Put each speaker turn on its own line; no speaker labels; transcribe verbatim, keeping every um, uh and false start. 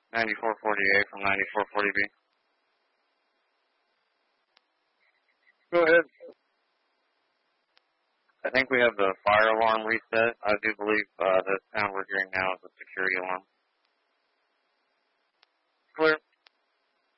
ninety-four forty-eight from ninety-four forty B.
Go ahead.
I think we have the fire alarm reset. I do believe uh, the sound we're hearing now is a security alarm.
Clear.